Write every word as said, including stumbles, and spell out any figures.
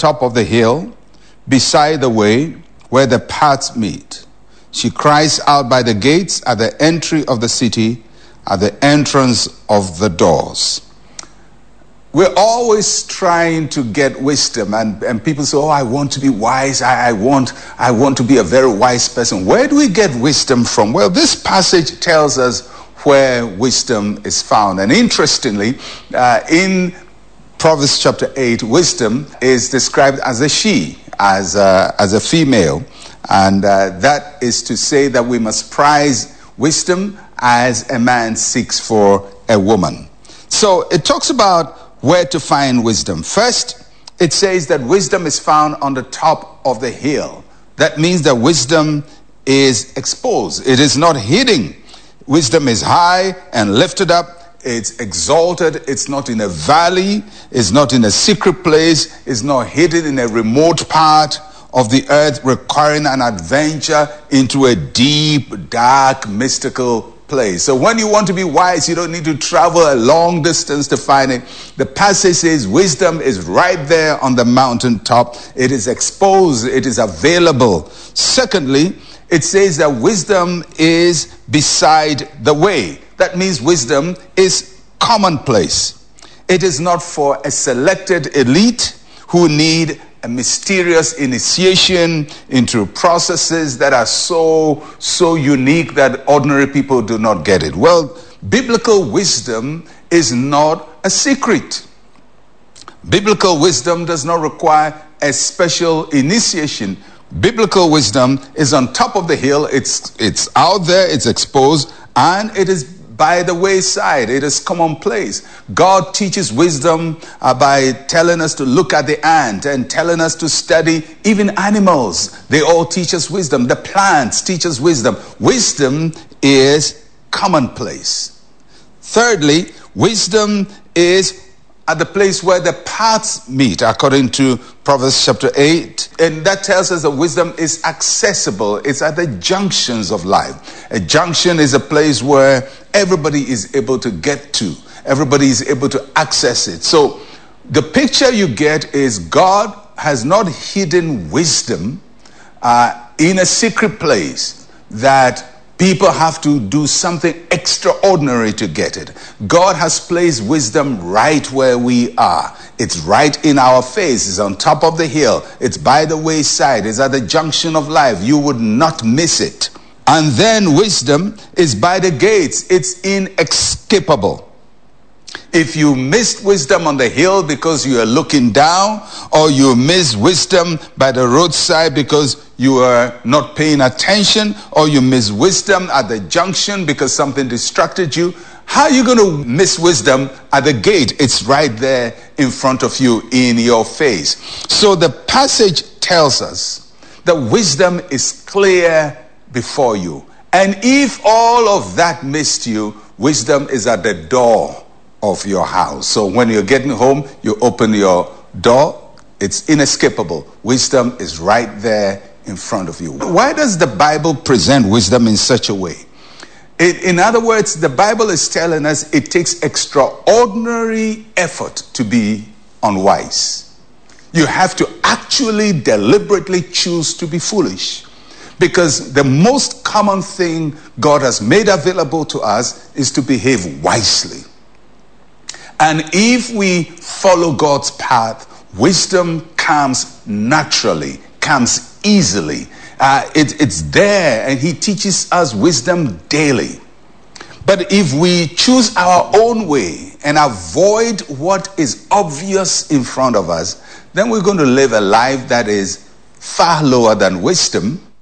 top of the hill, beside the way where the paths meet. She cries out by the gates at the entry of the city, at the entrance of the doors. We're always trying to get wisdom, and, and people say, oh, I want to be wise. I, I want I want to be a very wise person. Where do we get wisdom from? Well, this passage tells us where wisdom is found. And interestingly, uh, in Proverbs chapter eight, wisdom is described as a she, as a, as a female. And uh, that is to say that we must prize wisdom as a man seeks for a woman. So it talks about where to find wisdom. First, it says that wisdom is found on the top of the hill. That means that wisdom is exposed. It is not hidden. Wisdom is high and lifted up. It's exalted. It's not in a valley. It's not in a secret place. It's not hidden in a remote part of the earth, requiring an adventure into a deep, dark, mystical place. So when you want to be wise, you don't need to travel a long distance to find it. The passage says wisdom is right there on the mountaintop. It is exposed. It is available. Secondly, it says that wisdom is beside the way. That means wisdom is commonplace. It is not for a selected elite who need a mysterious initiation into processes that are so, so unique that ordinary people do not get it. Well, biblical wisdom is not a secret. Biblical wisdom does not require a special initiation. Biblical wisdom is on top of the hill. It's, it's out there, it's exposed, and it is by the wayside. It is commonplace. God teaches wisdom uh, by telling us to look at the ant and telling us to study even animals. They all teach us wisdom. The plants teach us wisdom. Wisdom is commonplace. Thirdly, wisdom is at the place where the paths meet, according to Proverbs chapter eight. And that tells us that wisdom is accessible. It's at the junctions of life. A junction is a place where everybody is able to get to. Everybody is able to access it. So the picture you get is God has not hidden wisdom uh, in a secret place that people have to do something extraordinary to get it. God has placed wisdom right where we are. It's right in our face. It's on top of the hill. It's by the wayside. It's at the junction of life. You would not miss it. And then wisdom is by the gates. It's inescapable. If you missed wisdom on the hill because you are looking down, or you miss wisdom by the roadside because you are not paying attention, or you miss wisdom at the junction because something distracted you, how are you going to miss wisdom at the gate? It's right there in front of you, in your face. So the passage tells us that wisdom is clear before you. And if all of that missed you, wisdom is at the door of your house. So when you're getting home, you open your door. It's inescapable. Wisdom is right there in front of you. Why does the Bible present wisdom in such a way? It, in other words, the Bible is telling us it takes extraordinary effort to be unwise. You have to actually deliberately choose to be foolish. Because the most common thing God has made available to us is to behave wisely. And if we follow God's path, wisdom comes naturally, comes easily. Uh, it, it's there, and He teaches us wisdom daily. But if we choose our own way and avoid what is obvious in front of us, then we're going to live a life that is far lower than wisdom,